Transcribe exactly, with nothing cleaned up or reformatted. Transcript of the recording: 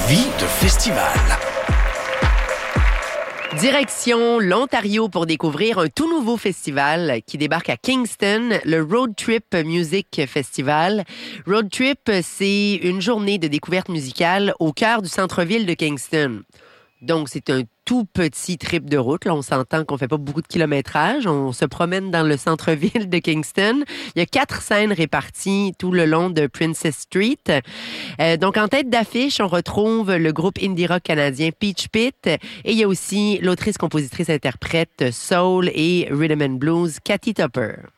Vie de festival. Direction l'Ontario pour découvrir un tout nouveau festival qui débarque à Kingston, le Road Trip Music Festival. Road Trip, c'est une journée de découverte musicale au cœur du centre-ville de Kingston. Donc, c'est un tout petit trip de route. Là, on s'entend qu'on fait pas beaucoup de kilométrage. On se promène dans le centre-ville de Kingston. Il y a quatre scènes réparties tout le long de Princess Street. Euh, donc, en tête d'affiche, on retrouve le groupe indie rock canadien Peach Pit. Et il y a aussi l'autrice, compositrice, interprète soul et rhythm and blues Cathy Tupper.